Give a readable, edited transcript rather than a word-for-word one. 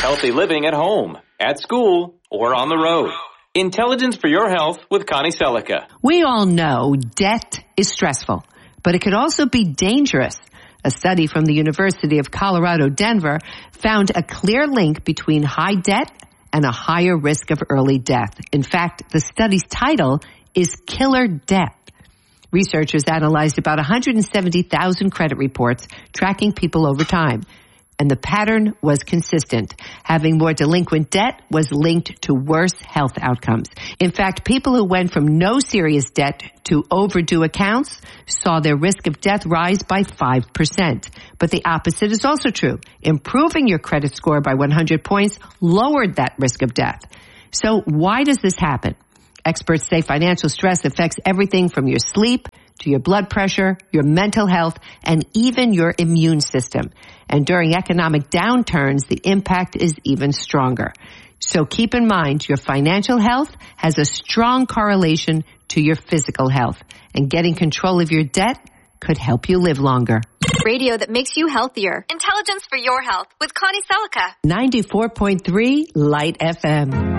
healthy living at home, at school, or on the road. Intelligence for your health with Connie Selica. We all know debt is stressful, but it could also be dangerous. A study from the University of Colorado, Denver, found a clear link between high debt and a higher risk of early death. In fact, the study's title is Killer Debt. Researchers analyzed about 170,000 credit reports tracking people over time. And the pattern was consistent. Having more delinquent debt was linked to worse health outcomes. In fact, people who went from no serious debt to overdue accounts saw their risk of death rise by 5%. But the opposite is also true. Improving your credit score by 100 points lowered that risk of death. So why does this happen? Experts say financial stress affects everything from your sleep to your blood pressure, your mental health, and even your immune system. And during economic downturns, the impact is even stronger. So keep in mind, your financial health has a strong correlation to your physical health. And getting control of your debt could help you live longer. Radio that makes you healthier. Intelligence for your health with Connie Selica. 94.3 Light FM.